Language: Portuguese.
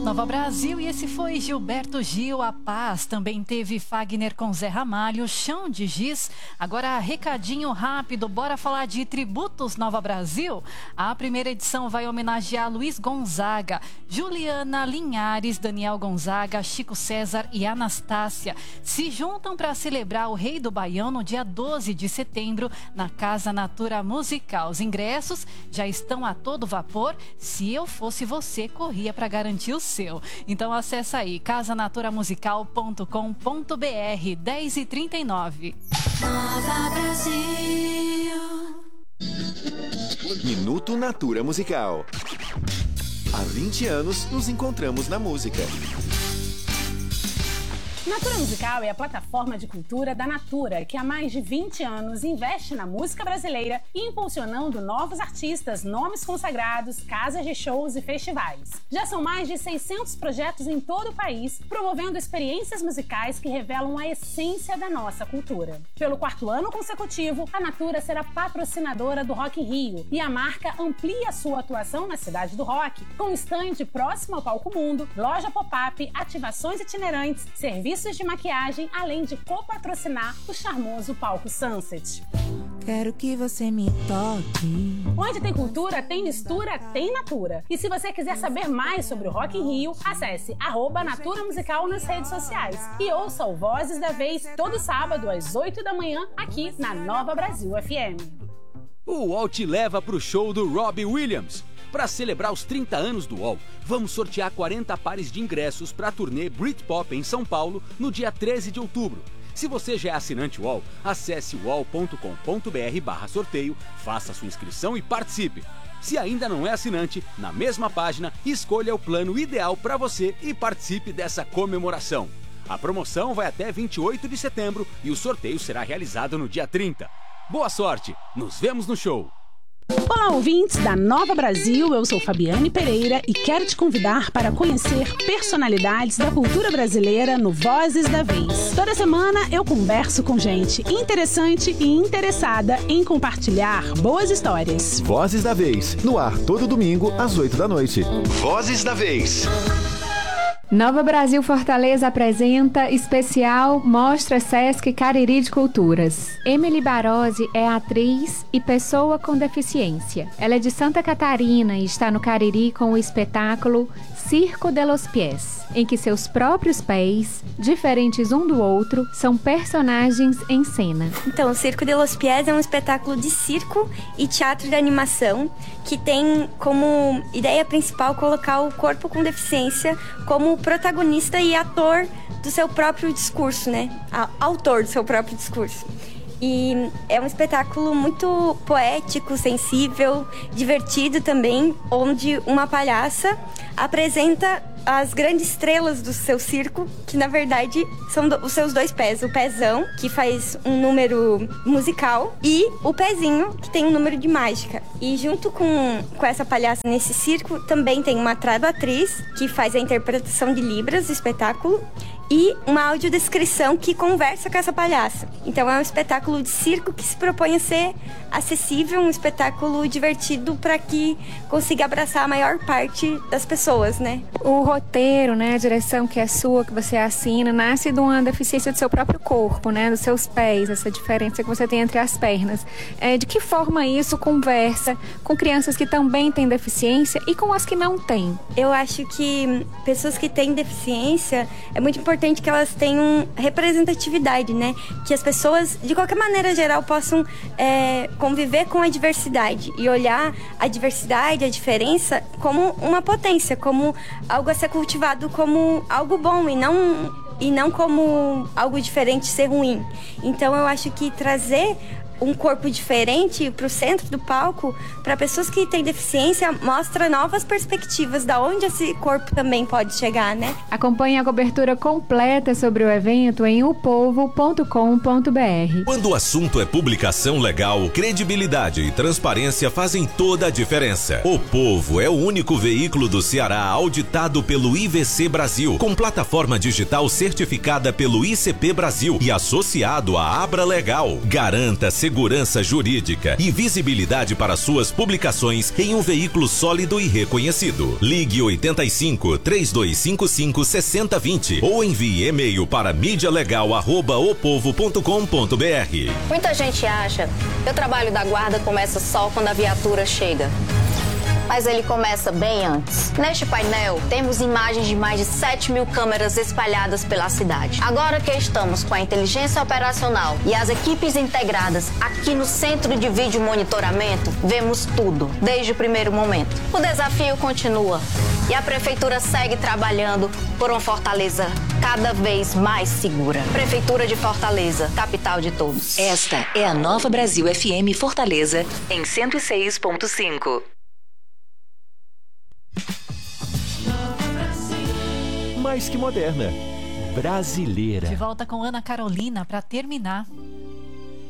Nova Brasil, e esse foi Gilberto Gil, A Paz. Também teve Fagner com Zé Ramalho, Chão de Giz. Agora, recadinho rápido, bora falar de tributos Nova Brasil? A primeira edição vai homenagear Luiz Gonzaga, Juliana Linhares, Daniel Gonzaga, Chico César e Anastácia. Se juntam para celebrar o Rei do Baião no dia 12 de setembro, na Casa Natura Musical. Os ingressos já estão a todo vapor. Se eu fosse você, corria para garantir o seu. Então acessa aí casanaturamusical.com.br. 10h39. Nova Brasil. Minuto Natura Musical. Há 20 anos nos encontramos na música. Natura Musical é a plataforma de cultura da Natura, que há mais de 20 anos investe na música brasileira e impulsionando novos artistas, nomes consagrados, casas de shows e festivais. Já são mais de 600 projetos em todo o país, promovendo experiências musicais que revelam a essência da nossa cultura. Pelo 4º ano consecutivo, a Natura será patrocinadora do Rock in Rio e a marca amplia sua atuação na cidade do rock, com estande próximo ao Palco Mundo, loja pop-up, ativações itinerantes, serviços de maquiagem, além de copatrocinar o charmoso Palco Sunset. Quero que você me toque. Onde tem cultura, tem mistura, tem Natura. E se você quiser saber mais sobre o Rock in Rio, acesse @Natura Musical nas redes sociais e ouça o Vozes da Vez todo sábado às 8 da manhã aqui na Nova Brasil FM. O UOL te leva para o show do Robbie Williams. Para celebrar os 30 anos do UOL, vamos sortear 40 pares de ingressos para a turnê Britpop em São Paulo no dia 13 de outubro. Se você já é assinante UOL, acesse uol.com.br/sorteio, faça sua inscrição e participe. Se ainda não é assinante, na mesma página, escolha o plano ideal para você e participe dessa comemoração. A promoção vai até 28 de setembro e o sorteio será realizado no dia 30. Boa sorte! Nos vemos no show! Olá, ouvintes da Nova Brasil, eu sou Fabiane Pereira e quero te convidar para conhecer personalidades da cultura brasileira no Vozes da Vez. Toda semana eu converso com gente interessante e interessada em compartilhar boas histórias. Vozes da Vez, no ar todo domingo às 8 da noite. Vozes da Vez. Nova Brasil Fortaleza apresenta especial Mostra Sesc Cariri de Culturas. Emily Barozzi é atriz e pessoa com deficiência. Ela é de Santa Catarina e está no Cariri com o espetáculo Circo de los Pies, em que seus próprios pés, diferentes um do outro, são personagens em cena. Então, o Circo de los Pies é um espetáculo de circo e teatro de animação que tem como ideia principal colocar o corpo com deficiência como protagonista e ator do seu próprio discurso, né? Autor do seu próprio discurso. E é um espetáculo muito poético, sensível, divertido também, onde uma palhaça apresenta as grandes estrelas do seu circo, que na verdade são os seus dois pés. O pezão, que faz um número musical, e o pezinho, que tem um número de mágica. E junto com essa palhaça nesse circo, também tem uma traduatriz, que faz a interpretação de Libras do espetáculo, e uma audiodescrição que conversa com essa palhaça. Então é um espetáculo de circo que se propõe a ser acessível, um espetáculo divertido para que consiga abraçar a maior parte das pessoas, né? O roteiro, né, a direção que é sua, que você assina, nasce de uma deficiência do seu próprio corpo, né, dos seus pés, essa diferença que você tem entre as pernas. De que forma isso conversa com crianças que também têm deficiência e com as que não têm? Eu acho que pessoas que têm deficiência, é muito importante que elas tenham representatividade, né? Que as pessoas, de qualquer maneira geral, possam conviver com a diversidade e olhar a diversidade, a diferença, como uma potência, como algo a ser cultivado como algo bom e não como algo diferente ser ruim. Então eu acho que trazer um corpo diferente para o centro do palco, para pessoas que têm deficiência, mostra novas perspectivas da onde esse corpo também pode chegar, né? Acompanhe a cobertura completa sobre o evento em upovo.com.br. Quando o assunto é publicação legal, credibilidade e transparência fazem toda a diferença. O Povo é o único veículo do Ceará auditado pelo IVC Brasil, com plataforma digital certificada pelo ICP Brasil e associado à Abra Legal. Garanta segurança segurança jurídica e visibilidade para suas publicações em um veículo sólido e reconhecido. Ligue 85 3255 6020 ou envie e-mail para medialegal@opovo.com.br. Muita gente acha que o trabalho da guarda começa só quando a viatura chega. Mas ele começa bem antes. Neste painel, temos imagens de mais de 7.000 câmeras espalhadas pela cidade. Agora que estamos com a inteligência operacional e as equipes integradas aqui no Centro de Vídeo Monitoramento, vemos tudo, desde o primeiro momento. O desafio continua e a Prefeitura segue trabalhando por uma Fortaleza cada vez mais segura. Prefeitura de Fortaleza, capital de todos. Esta é a Nova Brasil FM Fortaleza, em 106.5. Mais que moderna, brasileira. De volta com Ana Carolina para terminar.